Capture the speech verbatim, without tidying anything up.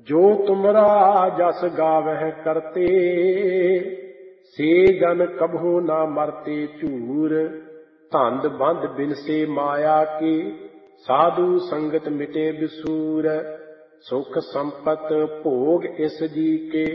ਜੋ ਤੁਮਰਾ ਜਸ ਗਾਵਹਿ ਕਰਤੇ, ਸੇ ਜਨ ਕਬਹੂ ਨਾ ਮਰਤੇ ਝੂਰ। ਧੰਦ ਬੰਧ ਬਿਨਸੇ ਮਾਇਆ ਕੇ, ਸਾਧੂ ਸੰਗਤ ਮਿਟੇ ਬਿਸੂਰ। ਸੁਖ ਸੰਪਤ ਭੋਗ ਇਸ ਜੀ ਕੇ,